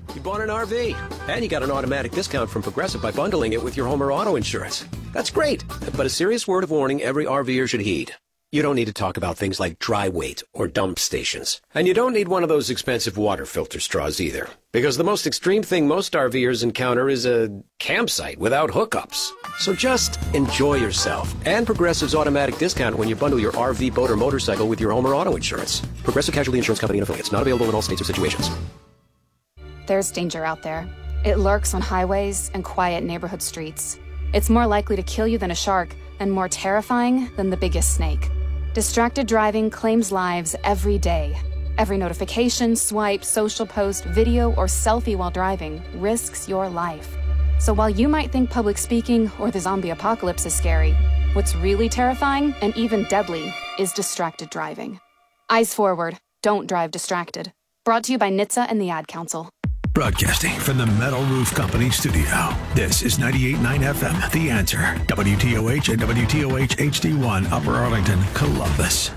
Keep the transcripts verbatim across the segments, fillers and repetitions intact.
You bought an R V, and you got an automatic discount from Progressive by bundling it with your home or auto insurance. That's great, but a serious word of warning every RVer should heed. You don't need to talk about things like dry weight or dump stations. And you don't need one of those expensive water filter straws either. Because the most extreme thing most RVers encounter is a campsite without hookups. So just enjoy yourself and Progressive's automatic discount when you bundle your R V, boat, or motorcycle with your home or auto insurance. Progressive Casualty Insurance Company and affiliates. Not available in all states or situations. There's danger out there. It lurks on highways and quiet neighborhood streets. It's more likely to kill you than a shark and more terrifying than the biggest snake. Distracted driving claims lives every day. Every notification, swipe, social post, video, or selfie while driving risks your life. So while you might think public speaking or the zombie apocalypse is scary, what's really terrifying and even deadly is distracted driving. Eyes forward. Don't drive distracted. Brought to you by N H T S A and the Ad Council. Broadcasting from the Metal Roof Company studio, this is ninety-eight point nine F M, The Answer, W T O H and W T O H H D one, Upper Arlington, Columbus.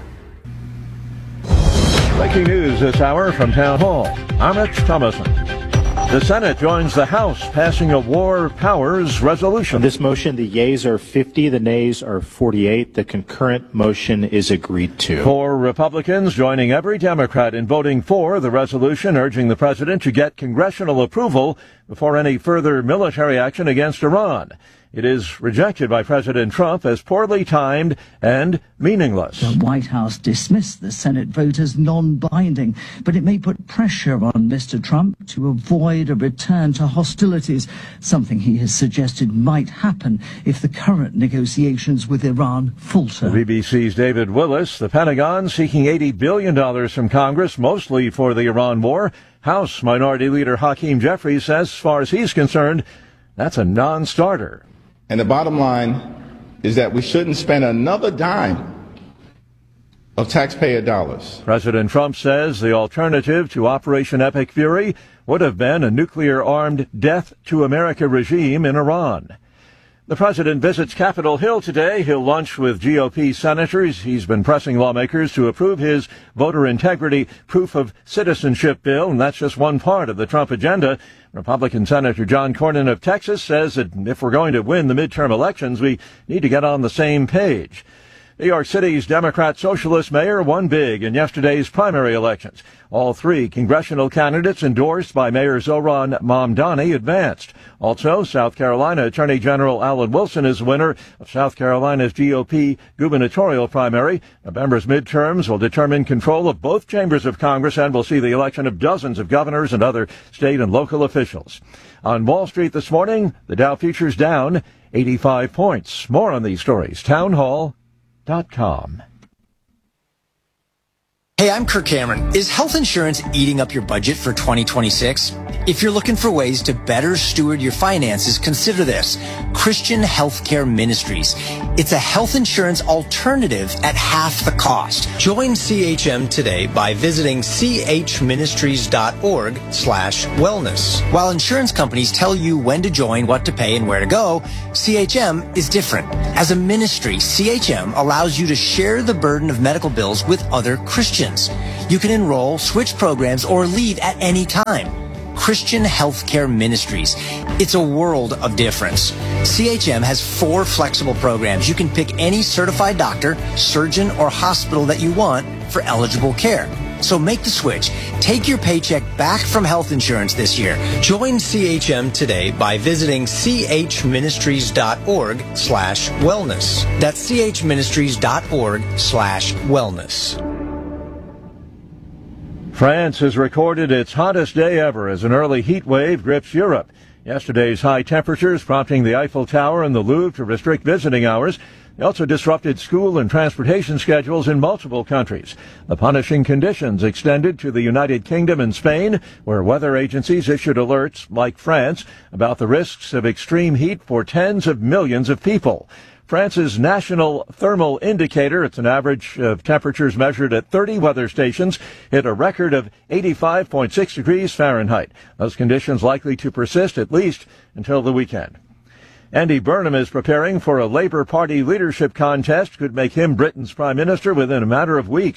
Breaking news this hour from Town Hall. I'm Rich Thomason. The Senate joins the House, passing a war powers resolution. On this motion, the yeas are fifty, the nays are forty-eight. The concurrent motion is agreed to. Four Republicans joining every Democrat in voting for the resolution, urging the president to get congressional approval before any further military action against Iran. It is rejected by President Trump as poorly timed and meaningless. The White House dismissed the Senate vote as non-binding, but it may put pressure on Mister Trump to avoid a return to hostilities, something he has suggested might happen if the current negotiations with Iran falter. The B B C's David Willis, the Pentagon seeking eighty billion dollars from Congress, mostly for the Iran war. House Minority Leader Hakeem Jeffries says, as far as he's concerned, that's a non-starter. And the bottom line is that we shouldn't spend another dime of taxpayer dollars. President Trump says the alternative to Operation Epic Fury would have been a nuclear-armed death to America regime in Iran. The president visits Capitol Hill today. He'll lunch with G O P senators. He's been pressing lawmakers to approve his voter integrity proof of citizenship bill, and that's just one part of the Trump agenda. Republican Senator John Cornyn of Texas says that if we're going to win the midterm elections, we need to get on the same page. New York City's Democrat Socialist mayor won big in yesterday's primary elections. All three congressional candidates endorsed by Mayor Zohran Mamdani advanced. Also, South Carolina Attorney General Alan Wilson is winner of South Carolina's G O P gubernatorial primary. November's midterms will determine control of both chambers of Congress and will see the election of dozens of governors and other state and local officials. On Wall Street this morning, the Dow futures down eighty-five points. More on these stories. Town Hall dot com. Hey, I'm Kirk Cameron. Is health insurance eating up your budget for twenty twenty-six? If you're looking for ways to better steward your finances, consider this. Christian Healthcare Ministries. It's a health insurance alternative at half the cost. Join C H M today by visiting chministries.org slash wellness. While insurance companies tell you when to join, what to pay, and where to go, C H M is different. As a ministry, C H M allows you to share the burden of medical bills with other Christians. You can enroll, switch programs, or leave at any time. Christian Healthcare Ministries. It's a world of difference. C H M has four flexible programs. You can pick any certified doctor, surgeon, or hospital that you want for eligible care. So make the switch. Take your paycheck back from health insurance this year. Join C H M today by visiting chministries.org slash wellness. That's chministries.org slash wellness. France has recorded its hottest day ever as an early heat wave grips Europe. Yesterday's high temperatures prompting the Eiffel Tower and the Louvre to restrict visiting hours. They also disrupted school and transportation schedules in multiple countries. The punishing conditions extended to the United Kingdom and Spain, where weather agencies issued alerts, like France, about the risks of extreme heat for tens of millions of people. France's national thermal indicator, it's an average of temperatures measured at thirty weather stations, hit a record of eighty-five point six degrees Fahrenheit. Those conditions likely to persist at least until the weekend. Andy Burnham is preparing for a Labour Party leadership contest, could make him Britain's Prime Minister within a matter of weeks.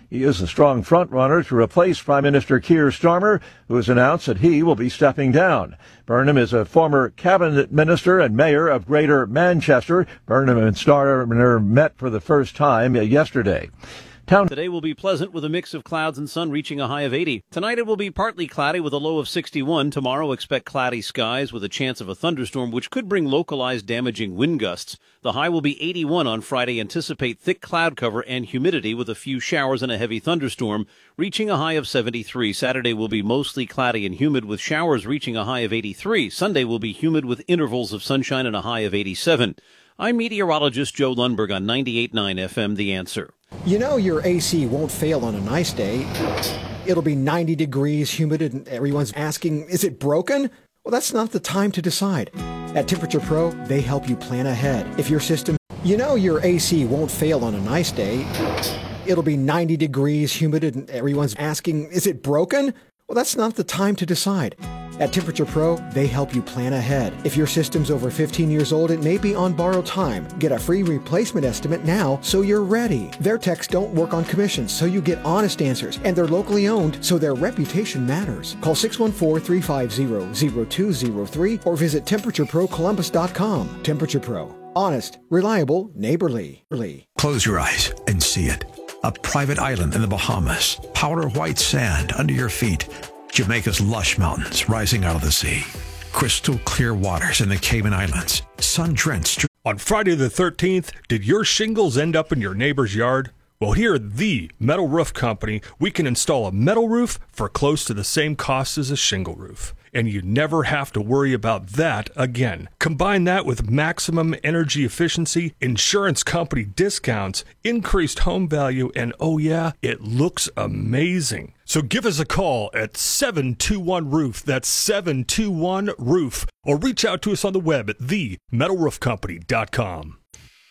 He is a strong frontrunner to replace Prime Minister Keir Starmer, who has announced that he will be stepping down. Burnham is a former cabinet minister and mayor of Greater Manchester. Burnham and Starmer met for the first time yesterday. Town Today will be pleasant with a mix of clouds and sun reaching a high of eighty. Tonight it will be partly cloudy with a low of sixty-one. Tomorrow expect cloudy skies with a chance of a thunderstorm, which could bring localized damaging wind gusts. The high will be eighty-one on Friday. Anticipate thick cloud cover and humidity with a few showers and a heavy thunderstorm, reaching a high of seventy-three. Saturday will be mostly cloudy and humid with showers reaching a high of eighty-three. Sunday will be humid with intervals of sunshine and a high of eighty-seven. I'm meteorologist Joe Lundberg on ninety-eight point nine F M, The Answer. You know your A C won't fail on a nice day. It'll be ninety degrees, humid, and everyone's asking, is it broken? Well, that's not the time to decide. At Temperature Pro, they help you plan ahead. If your system... You know your A C won't fail on a nice day. It'll be ninety degrees, humid, and everyone's asking, is it broken? Well, that's not the time to decide. At Temperature Pro, they help you plan ahead. If your system's over fifteen years old, it may be on borrowed time. Get a free replacement estimate now so you're ready. Their techs don't work on commissions, so you get honest answers. And they're locally owned, so their reputation matters. Call six one four, three five zero, zero two zero three or visit temperature pro columbus dot com. Temperature Pro. Honest, reliable, neighborly. Close your eyes and see it. A private island in the Bahamas. Powder white sand under your feet. Jamaica's lush mountains rising out of the sea. Crystal clear waters in the Cayman Islands. Sun-drenched. On Friday the thirteenth, did your shingles end up in your neighbor's yard? Well, here at the Metal Roof Company, we can install a metal roof for close to the same cost as a shingle roof. And you never have to worry about that again. Combine that with maximum energy efficiency, insurance company discounts, increased home value, and oh yeah, it looks amazing. So give us a call at seven two one roof. That's seven two one roof. Or reach out to us on the web at the metal roof company dot com.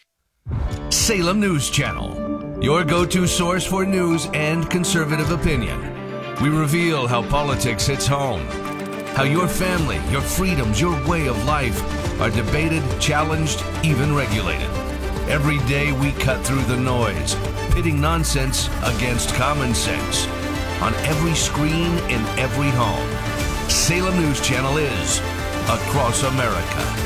Salem News Channel, your go-to source for news and conservative opinion. We reveal how politics hits home, how your family, your freedoms, your way of life are debated, challenged, even regulated. Every day we cut through the noise, pitting nonsense against common sense. On every screen, in every home, Salem News Channel is across America.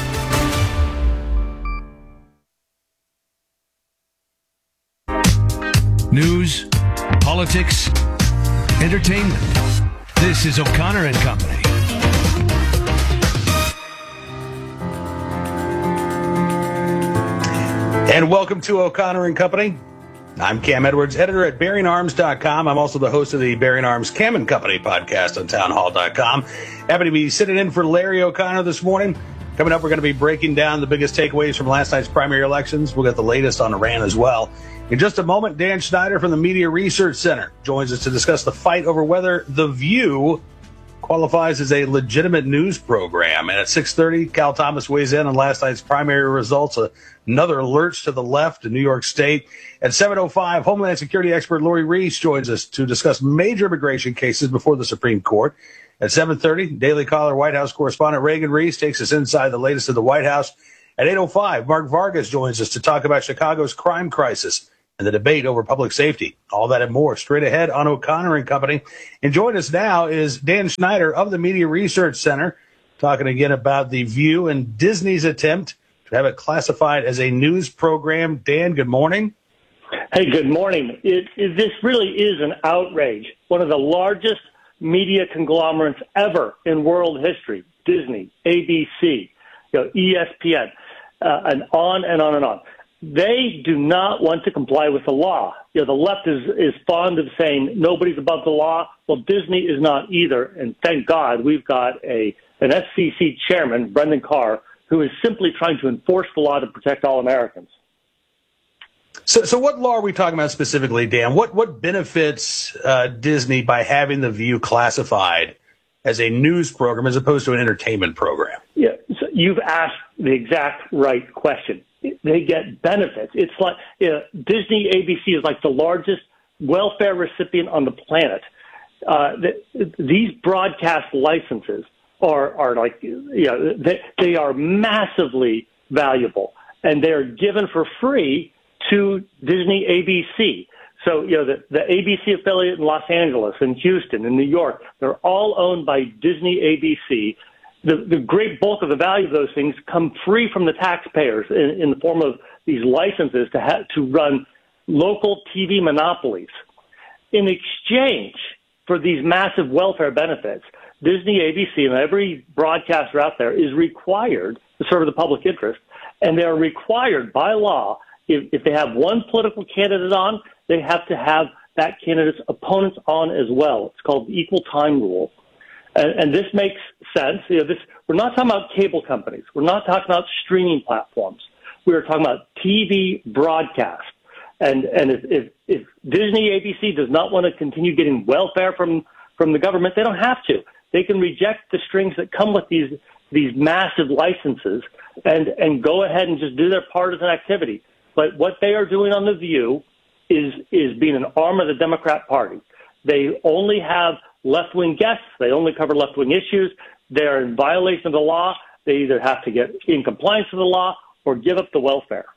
News, politics, entertainment. This is O'Connor and Company. And welcome to O'Connor and Company. I'm Cam Edwards, editor at bearing arms dot com. I'm also the host of the Bearing Arms Cam and Company podcast on town hall dot com. Happy to be sitting in for Larry O'Connor this morning. Coming up, we're going to be breaking down the biggest takeaways from last night's primary elections. We'll get the latest on Iran as well. In just a moment, Dan Schneider from the Media Research Center joins us to discuss the fight over whether The View qualifies as a legitimate news program. And at six thirty, Cal Thomas weighs in on last night's primary results. Another lurch to the left in New York State. At seven oh five, Homeland Security expert Lori Reese joins us to discuss major immigration cases before the Supreme Court. At seven thirty, Daily Caller White House correspondent Reagan Reese takes us inside the latest of the White House. At eight oh five, Mark Vargas joins us to talk about Chicago's crime crisis and the debate over public safety. All that and more straight ahead on O'Connor and Company. And joining us now is Dan Schneider of the Media Research Center, talking again about The View and Disney's attempt to have it classified as a news program. Dan, good morning. Hey, good morning. It, it, this really is an outrage. One of the largest media conglomerates ever in world history, Disney, A B C, you know, E S P N, uh, and on and on and on. They do not want to comply with the law. You know, the left is, is fond of saying nobody's above the law. Well, Disney is not either. And thank God we've got a an F C C chairman, Brendan Carr, who is simply trying to enforce the law to protect all Americans. So, so what law are we talking about specifically, Dan? What what benefits uh, Disney by having The View classified as a news program as opposed to an entertainment program? Yeah, so you've asked the exact right question. They get benefits. It's like you know, Disney A B C is like the largest welfare recipient on the planet. Uh, the, these broadcast licenses are are like you know, they, they are massively valuable, and they are given for free to Disney A B C. So, you know, the, the A B C affiliate in Los Angeles and Houston and New York, they're all owned by Disney A B C. The, the great bulk of the value of those things come free from the taxpayers in, in the form of these licenses to ha- to run local T V monopolies. In exchange for these massive welfare benefits, Disney A B C and every broadcaster out there is required to serve the public interest, and they are required by law, if, if they have one political candidate on, they have to have that candidate's opponents on as well. It's called the equal time rule. And, and this makes sense. You know, this, we're not talking about cable companies. We're not talking about streaming platforms. We are talking about T V broadcast. And, and if, if, if Disney A B C does not want to continue getting welfare from, from the government, they don't have to. They can reject the strings that come with these, these massive licenses and, and go ahead and just do their partisan activity. But what they are doing on The View is, is being an arm of the Democrat Party. They only have left-wing guests. They only cover left-wing issues. They're in violation of the law. They either have to get in compliance with the law or give up the welfare.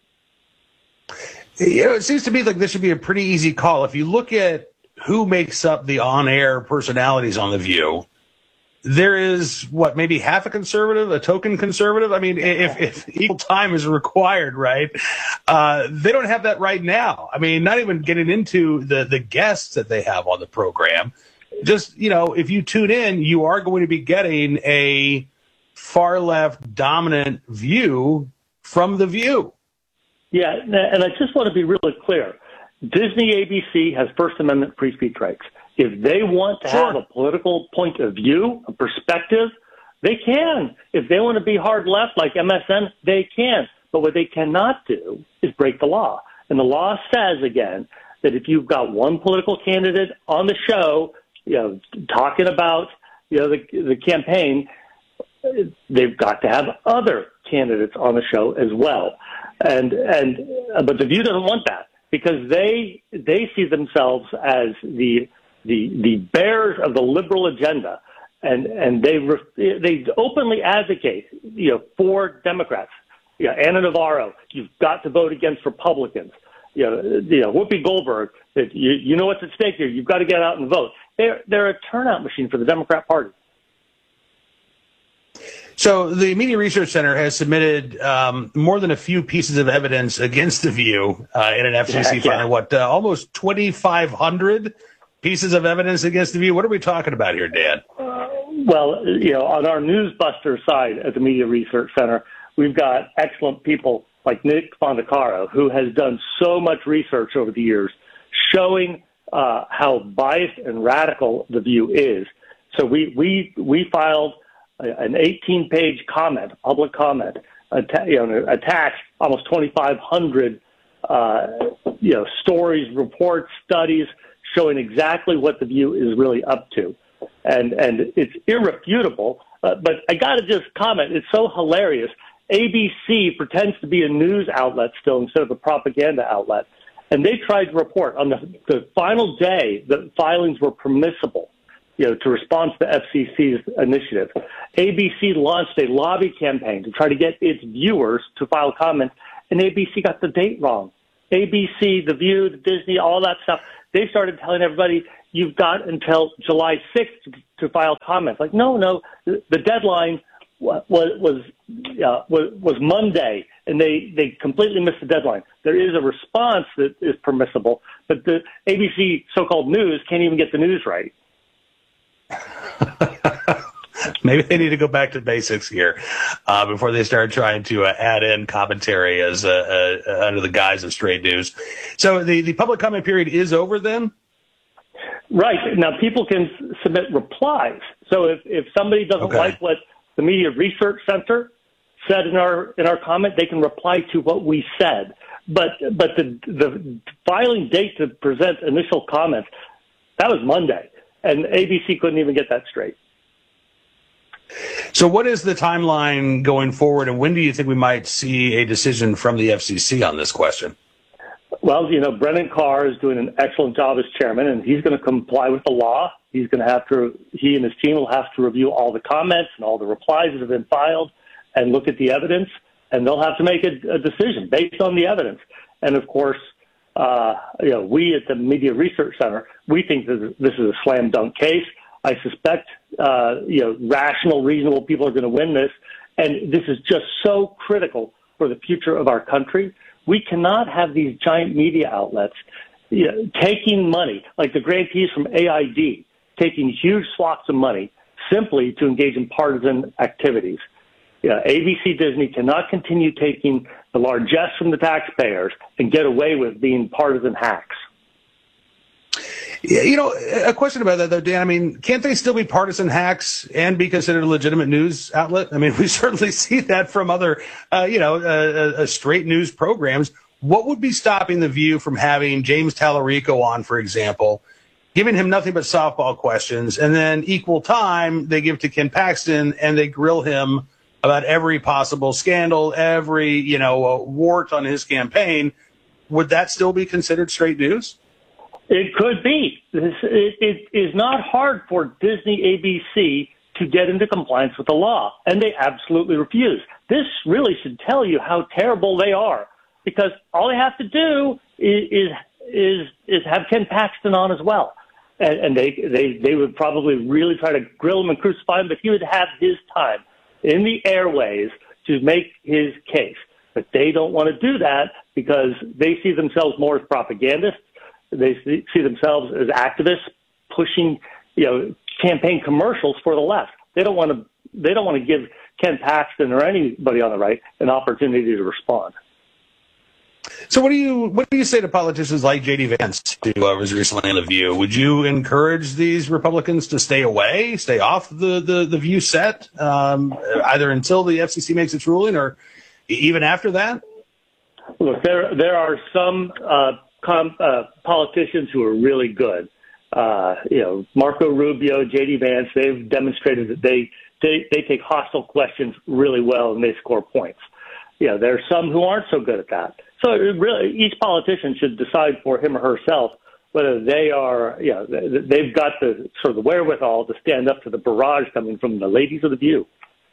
You know, it seems to me like this should be a pretty easy call. If you look at who makes up the on-air personalities on The View, there is, what, maybe half a conservative, a token conservative? I mean, if, if equal time is required, right, uh, they don't have that right now. I mean, not even getting into the, the guests that they have on the program. Just, you know, if you tune in, you are going to be getting a far-left dominant view from The View. Yeah, and I just want to be really clear. Disney A B C has First Amendment free speech rights. If they want to Sure. have a political point of view, a perspective, they can. If they want to be hard left like M S N, they can. But what they cannot do is break the law. And the law says, again, that if you've got one political candidate on the show, you know, talking about, you know, the, the campaign, they've got to have other candidates on the show as well. And, and, but The View doesn't want that because they, they see themselves as the, the, the bearers of the liberal agenda. And, and they, they openly advocate, you know, for Democrats. You know, Anna Navarro, you've got to vote against Republicans. You know, you know, Whoopi Goldberg, that you, you know what's at stake here. You've got to get out and vote. They're, they're a turnout machine for the Democrat Party. So the Media Research Center has submitted um, more than a few pieces of evidence against The View uh, in an F C C Yeah, filing. yeah. What, uh, almost twenty-five hundred pieces of evidence against The View? What are we talking about here, Dan? Uh, well, you know, on our Newsbuster side at the Media Research Center, we've got excellent people like Nick Fondacaro, who has done so much research over the years showing uh, how biased and radical The View is. So we, we, we filed an eighteen-page comment, public comment, atta- you know, attached almost twenty-five hundred uh, you know, stories, reports, studies showing exactly what The View is really up to. And, and it's irrefutable. Uh, but I got to just comment, it's so hilarious. A B C pretends to be a news outlet still instead of a propaganda outlet. And they tried to report on the, the final day that filings were permissible, you know, to respond to the F C C's initiative. A B C launched a lobby campaign to try to get its viewers to file comments, and A B C got the date wrong. A B C, The View, the Disney, all that stuff, they started telling everybody, you've got until July sixth to, to file comments. Like, no, no, the deadline was was, uh, was was Monday, and they, they completely missed the deadline. There is a response that is permissible, but the A B C so-called news can't even get the news right. Maybe they need to go back to basics here uh, before they start trying to uh, add in commentary as uh, uh, under the guise of straight news. So the, the public comment period is over then? Right. Now, people can s- submit replies. So if, if somebody doesn't Okay. like what the Media Research Center said in our in our comment, they can reply to what we said. But but the the filing date to present initial comments, that was Monday. And A B C couldn't even get that straight. So what is the timeline going forward, and when do you think we might see a decision from the F C C on this question? Well, you know, Brennan Carr is doing an excellent job as chairman, and he's going to comply with the law. He's going to have to, he and his team will have to review all the comments and all the replies that have been filed and look at the evidence, and they'll have to make a, a decision based on the evidence. And of course, uh, you know, we at the Media Research Center, we think that this is a slam dunk case. I suspect, uh, you know, rational, reasonable people are going to win this. And this is just so critical for the future of our country. We cannot have these giant media outlets, you know, taking money, like the grantees from A I D, taking huge swaths of money simply to engage in partisan activities. You know, A B C Disney cannot continue taking the largesse from the taxpayers and get away with being partisan hacks. Yeah, you know, a question about that, though, Dan. I mean, can't they still be partisan hacks and be considered a legitimate news outlet? I mean, we certainly see that from other, uh, you know, uh, uh, straight news programs. What would be stopping The View from having James Tallarico on, for example, giving him nothing but softball questions, and then equal time they give to Ken Paxton and they grill him about every possible scandal, every, you know, uh, wart on his campaign? Would that still be considered straight news? It could be. This, it, it is not hard for Disney A B C to get into compliance with the law, and they absolutely refuse. This really should tell you how terrible they are, because all they have to do is is is, is have Ken Paxton on as well, and, and they, they they would probably really try to grill him and crucify him, but he would have his time in the airways to make his case. But they don't want to do that because they see themselves more as propagandists. They see themselves as activists pushing, you know, campaign commercials for the left. They don't want to. They don't want to give Ken Paxton or anybody on the right an opportunity to respond. So, what do you what do you say to politicians like J D Vance, who uh, was recently on The View? Would you encourage these Republicans to stay away, stay off the the, the View set, um, either until the F C C makes its ruling, or even after that? Look, there there are some. Uh, Com, uh, politicians who are really good. Uh, you know, Marco Rubio, J D Vance, they've demonstrated that they, they, they take hostile questions really well and they score points. You know, there are some who aren't so good at that. So it really, each politician should decide for him or herself whether they are, you know, they've got the sort of the wherewithal to stand up to the barrage coming from the ladies of The View.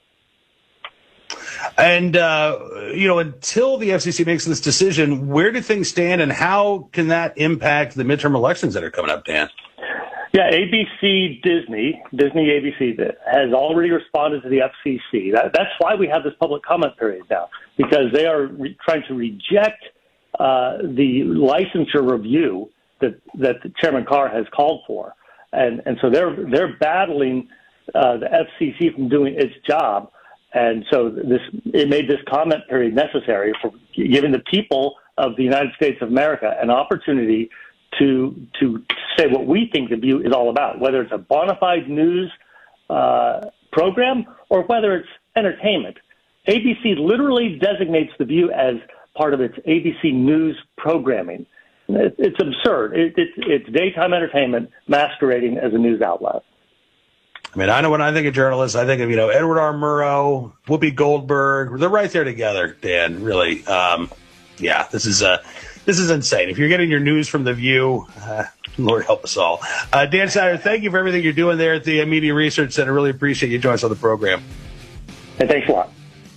And, uh, you know, until the F C C makes this decision, where do things stand and how can that impact the midterm elections that are coming up, Dan? Yeah, A B C Disney, Disney A B C has already responded to the F C C. That, that's why we have this public comment period now, because they are re- trying to reject uh, the licensure review that, that Chairman Carr has called for. And, and so they're, they're battling uh, the F C C from doing its job. And so this it made this comment period necessary for giving the people of the United States of America an opportunity to to say what we think The View is all about, whether it's a bona fide news uh, program or whether it's entertainment. A B C literally designates The View as part of its A B C News programming. It, it's absurd. It, it, it's daytime entertainment masquerading as a news outlet. I mean, I know when I think of journalists, I think of, you know, Edward R. Murrow, Whoopi Goldberg. They're right there together, Dan, really. Um, yeah, this is uh, this is insane. If you're getting your news from The View, uh, Lord help us all. Uh, Dan Snyder, thank you for everything you're doing there at the uh, Media Research Center. Really appreciate you joining us on the program. Hey, thanks a lot.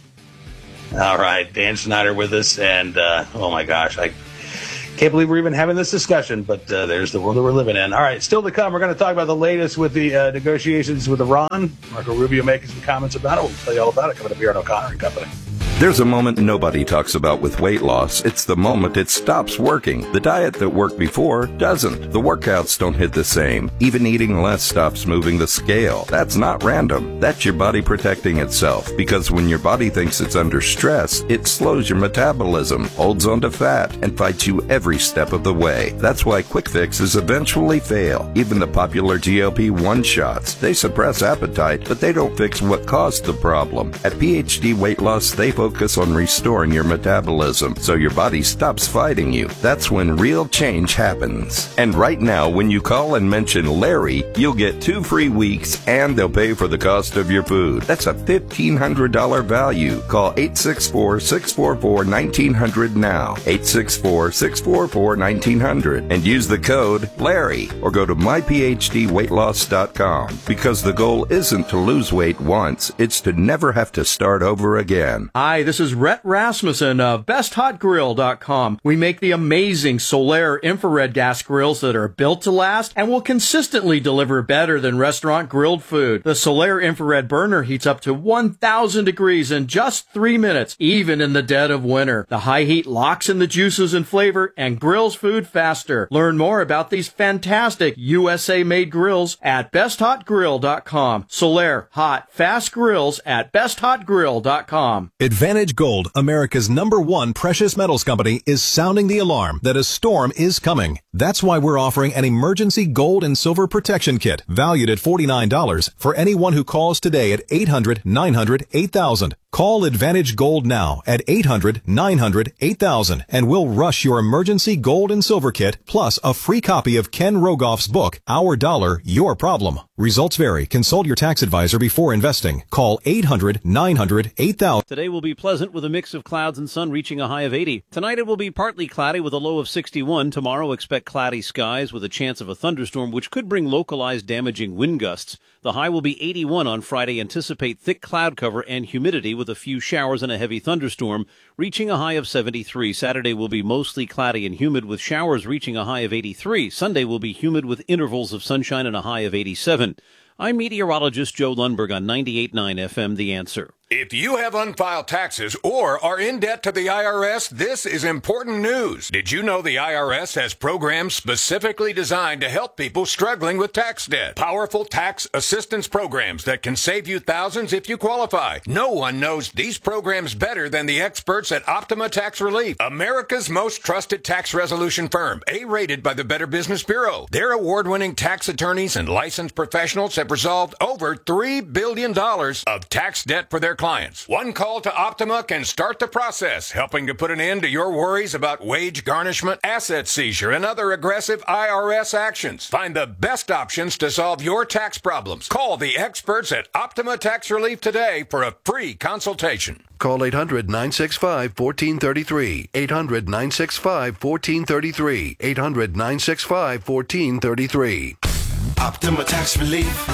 All right, Dan Snyder with us. And, uh, oh, my gosh, I can't believe we're even having this discussion, but uh, there's the world that we're living in. All right, still to come, we're going to talk about the latest with the uh, negotiations with Iran. Marco Rubio making some comments about it. We'll tell you all about it coming up here on O'Connor and Company. There's a moment nobody talks about with weight loss. It's the moment it stops working. The diet that worked before doesn't. The workouts don't hit the same. Even eating less stops moving the scale. That's not random. That's your body protecting itself. Because when your body thinks it's under stress, it slows your metabolism, holds onto fat, and fights you every step of the way. That's why quick fixes eventually fail. Even the popular G L P one shots. They suppress appetite, but they don't fix what caused the problem. At P H D Weight Loss, they focus Focus on restoring your metabolism so your body stops fighting you. That's when real change happens. And right now, when you call and mention Larry, you'll get two free weeks and they'll pay for the cost of your food. That's a fifteen hundred dollars value. Call eight six four, six four four, one nine zero zero now. eight six four, six four four, one nine zero zero and use the code Larry or go to my p h d weight loss dot com because the goal isn't to lose weight once, it's to never have to start over again. I Hi, this is Rhett Rasmussen of best hot grill dot com. We make the amazing Solaire infrared gas grills that are built to last and will consistently deliver better than restaurant grilled food. The Solaire infrared burner heats up to one thousand degrees in just three minutes, even in the dead of winter. The high heat locks in the juices and flavor and grills food faster. Learn more about these fantastic U S A-made grills at best hot grill dot com. Solaire, hot, fast grills at best hot grill dot com. Advantage Gold, America's number one precious metals company, is sounding the alarm that a storm is coming. That's why we're offering an emergency gold and silver protection kit valued at forty-nine dollars for anyone who calls today at eight hundred, nine hundred, eight thousand. Call Advantage Gold now at eight hundred, nine hundred, eight thousand and we'll rush your emergency gold and silver kit plus a free copy of Ken Rogoff's book, Our Dollar, Your Problem. Results vary. Consult your tax advisor before investing. Call eight hundred, nine hundred, eight thousand. Today will be pleasant with a mix of clouds and sun reaching a high of eighty. Tonight it will be partly cloudy with a low of sixty-one. Tomorrow expect cloudy skies with a chance of a thunderstorm which could bring localized damaging wind gusts. The high will be eighty-one on Friday. Anticipate thick cloud cover and humidity with a few showers and a heavy thunderstorm, reaching a high of seventy-three. Saturday will be mostly cloudy and humid with showers reaching a high of eighty-three. Sunday will be humid with intervals of sunshine and a high of eighty-seven. I'm meteorologist Joe Lundberg on ninety-eight point nine F M, The Answer. If you have unfiled taxes or are in debt to the I R S, this is important news. Did you know the I R S has programs specifically designed to help people struggling with tax debt? Powerful tax assistance programs that can save you thousands if you qualify. No one knows these programs better than the experts at Optima Tax Relief, America's most trusted tax resolution firm, A-rated by the Better Business Bureau. Their award-winning tax attorneys and licensed professionals have resolved over three billion dollars of tax debt for their clients. One call to Optima can start the process, helping to put an end to your worries about wage garnishment, asset seizure, and other aggressive I R S actions. Find the best options to solve your tax problems. Call the experts at Optima Tax Relief today for a free consultation. Call eight hundred, nine six five, one four three three. eight hundred, nine six five, one four three three. eight hundred, nine six five, one four three three. Optima Tax Relief.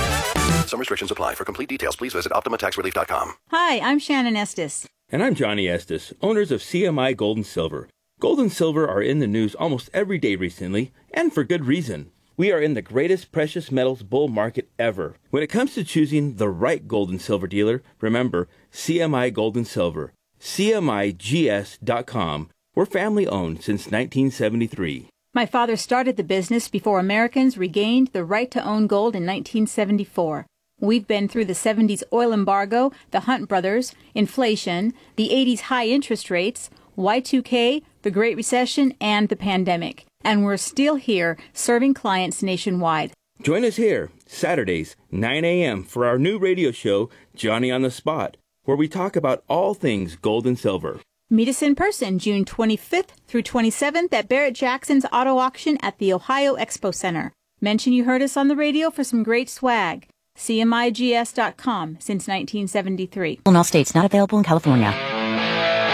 Some restrictions apply. For complete details, please visit optima tax relief dot com. Hi, I'm Shannon Estes. And I'm Johnny Estes, owners of C M I Gold and Silver. Gold and silver are in the news almost every day recently, and for good reason. We are in the greatest precious metals bull market ever. When it comes to choosing the right gold and silver dealer, remember C M I Gold and Silver. C M I G S dot com. We're family owned since nineteen seventy-three. My father started the business before Americans regained the right to own gold in nineteen seventy-four. We've been through the seventies oil embargo, the Hunt brothers, inflation, the eighties high interest rates, Y two K, the Great Recession, and the pandemic. And we're still here serving clients nationwide. Join us here, Saturdays, nine a.m. for our new radio show, Johnny on the Spot, where we talk about all things gold and silver. Meet us in person June twenty-fifth through twenty-seventh at Barrett-Jackson's Auto Auction at the Ohio Expo Center. Mention you heard us on the radio for some great swag. C M I G S dot com since nineteen seventy-three. In all states, not available in California.